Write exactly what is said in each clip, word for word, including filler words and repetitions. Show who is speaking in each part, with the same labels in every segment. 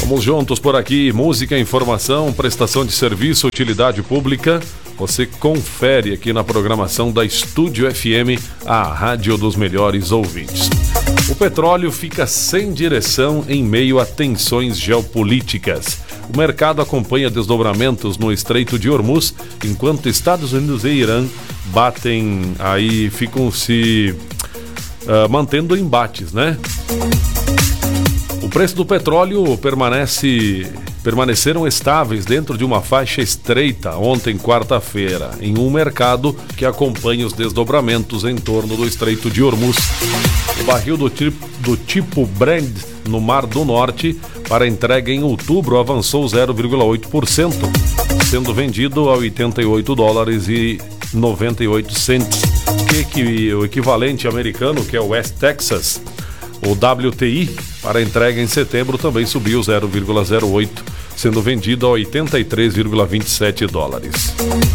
Speaker 1: Vamos juntos por aqui, música, informação, prestação de serviço, utilidade pública. Você confere aqui na programação da Estúdio F M, a rádio dos melhores ouvintes. O petróleo fica sem direção em meio a tensões geopolíticas. O mercado acompanha desdobramentos no Estreito de Hormuz, enquanto Estados Unidos e Irã batem aí, ficam se uh, mantendo embates, né? O preço do petróleo permanece, permaneceram estáveis dentro de uma faixa estreita ontem, quarta-feira, em um mercado que acompanha os desdobramentos em torno do Estreito de Hormuz. O barril do tipo, do tipo Brent no Mar do Norte para entrega em outubro avançou zero vírgula oito por cento, sendo vendido a oitenta e oito dólares e noventa e oito centos, que, que o equivalente americano, que é o West Texas. O W T I para entrega em setembro também subiu zero vírgula zero oito, sendo vendido a oitenta e três vírgula vinte e sete dólares.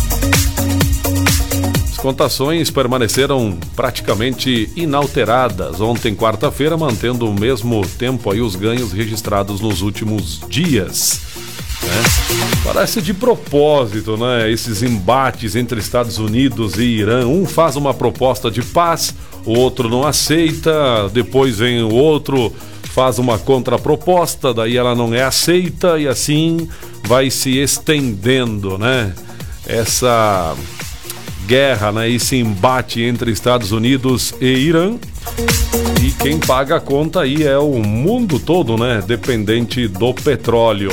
Speaker 1: As cotações permaneceram praticamente inalteradas ontem, quarta-feira, mantendo o mesmo tempo aí os ganhos registrados nos últimos dias. Né? Parece de propósito, né? Esses embates entre Estados Unidos e Irã. Um faz uma proposta de paz, o outro não aceita, depois vem o outro, faz uma contraproposta, daí ela não é aceita e assim vai se estendendo, né? Essa guerra, né? Esse embate entre Estados Unidos e Irã. E quem paga a conta aí é o mundo todo, né? Dependente do petróleo.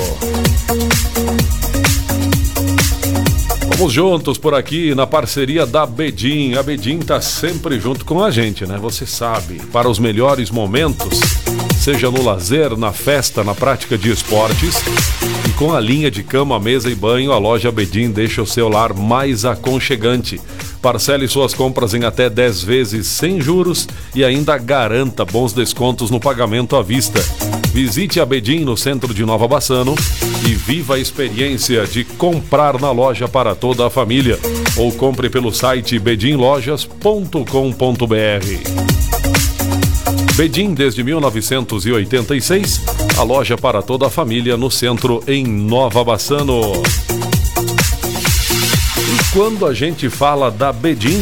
Speaker 1: Vamos juntos por aqui na parceria da Bedim. A Bedim tá sempre junto com a gente, né? Você sabe, para os melhores momentos, seja no lazer, na festa, na prática de esportes. E com a linha de cama, mesa e banho, a loja Bedim deixa o seu lar mais aconchegante. Parcele suas compras em até dez vezes sem juros e ainda garanta bons descontos no pagamento à vista. Visite a Bedim no centro de Nova Bassano e viva a experiência de comprar na loja para toda a família. Ou compre pelo site bedim lojas ponto com ponto b r. Bedim desde mil novecentos e oitenta e seis, a loja para toda a família no centro em Nova Bassano. E quando a gente fala da Bedim,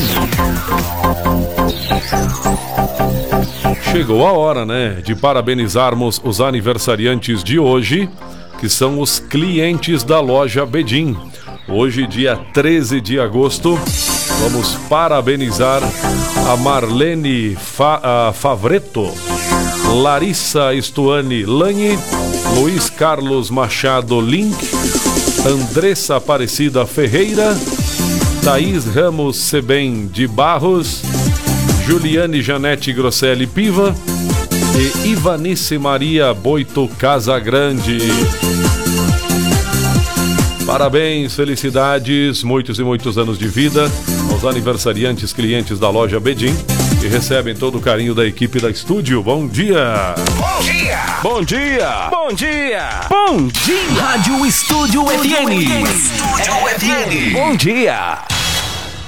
Speaker 1: chegou a hora, né, de parabenizarmos os aniversariantes de hoje, que são os clientes da loja Bedim. Hoje, dia treze de agosto, vamos parabenizar a Marlene Fa, a Favreto, Larissa Stuani Lange, Luiz Carlos Machado Link, Andressa Aparecida Ferreira, Thaís Ramos Sebem de Barros, Juliane Janete Grosselli Piva e Ivanice Maria Boito Casagrande. Parabéns, felicidades, muitos e muitos anos de vida aos aniversariantes clientes da loja Bedim, que recebem todo o carinho da equipe da estúdio. Bom dia!
Speaker 2: Bom dia!
Speaker 1: Bom dia!
Speaker 2: Bom dia! Bom dia!
Speaker 3: Rádio Estúdio F M.
Speaker 2: Estúdio F M.
Speaker 3: Bom dia!